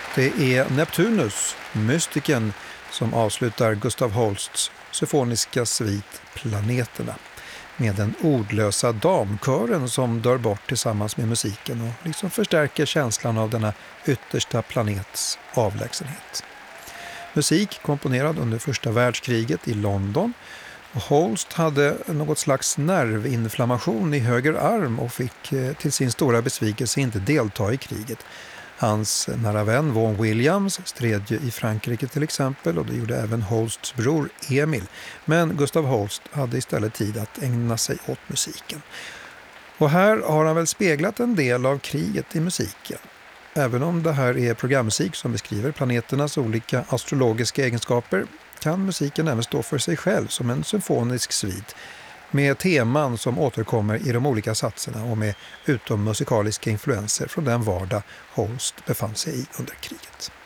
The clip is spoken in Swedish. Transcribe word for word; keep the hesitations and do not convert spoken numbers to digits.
Det är Neptunus, mystiken, som avslutar Gustav Holsts symfoniska svit Planeterna med den ordlösa damkören som dör bort tillsammans med musiken och liksom förstärker känslan av denna yttersta planets avlägsenhet. Musik komponerad under första världskriget i London, och Holst hade något slags nervinflammation i höger arm och fick till sin stora besvikelse inte delta i kriget. Hans nära vän Vaughan Williams stred ju i Frankrike till exempel, och det gjorde även Holsts bror Emil. Men Gustav Holst hade istället tid att ägna sig åt musiken. Och här har han väl speglat en del av kriget i musiken. Även om det här är programmusik som beskriver planeternas olika astrologiska egenskaper, kan musiken även stå för sig själv som en symfonisk svit med teman som återkommer i de olika satserna och med utommusikaliska influenser från den vardag Holst befann sig i under kriget.